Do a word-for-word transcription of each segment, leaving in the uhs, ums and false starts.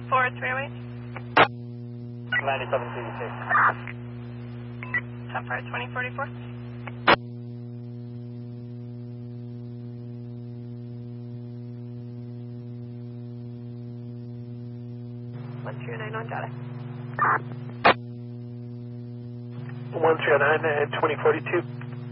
four, three oh eight. ninety-seven sixty-six. ten four, twenty forty-four. one three oh nine on data. one three oh nine and twenty forty-two.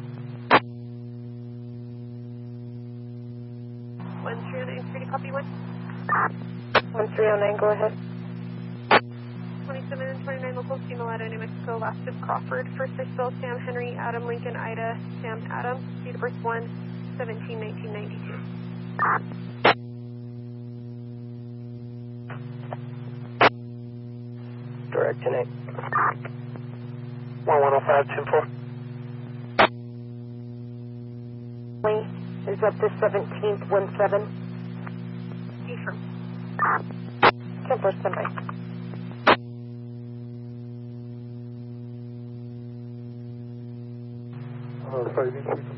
one three oh nine, pretty copy one. one three oh nine, go ahead. twenty-seven and twenty-nine local, Steam Aletta, New Mexico, last of Crawford. First is Bill, Sam, Henry, Adam, Lincoln, Ida, Sam, Adam. Date of birth one seventeen nineteen ninety-two. Direct ten eight. one one oh five, ten four. Is that the seventeenth, one seven? Affirm. ten four, standby. Uh, sorry, did you...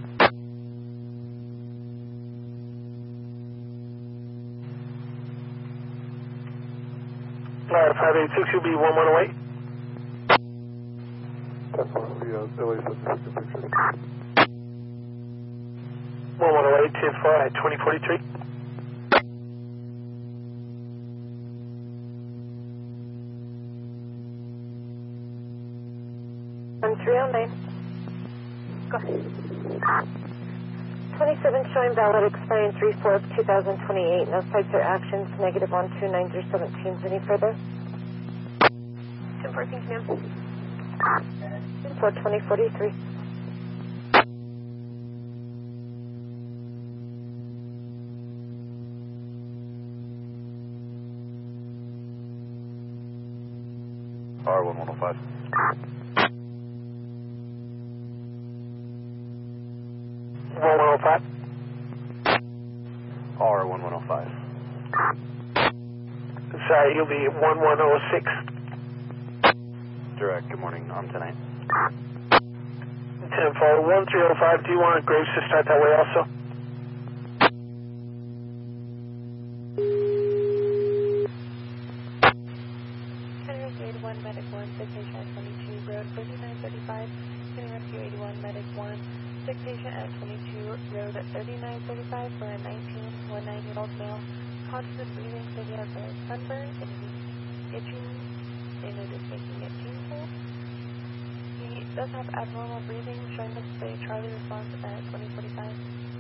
Alright, five eight six, you'll be one one oh eight. ten four, we uh, L A seventy-six pictures. one one oh eight, ten four at twenty forty-three. one three oh nine. Go ahead. twenty-seven showing valid expiring three four of two thousand twenty-eight. No sites or actions. Negative on two nines or seventeens. Any further? ten four, thank you, ma'am. ten four, twenty forty-three. R one one oh five. one one oh five. R one one oh five. Sorry, you'll be one one oh six. Direct, good morning, on tonight. ten four, one three oh five, do you want Graves to start that way also? Henry Rescue eighty-one, Medic one, sick patient at twenty-two, road thirty-nine thirty-five. Henry Rescue eighty-one, Medic one, sick patient at twenty-two, road thirty-nine thirty-five for a nineteen, one-nine-year-old male. Constant breathing, so he has a sunburn and he's itching and it is making it painful. He does have abnormal breathing, showing us a Charlie response at twenty forty-five.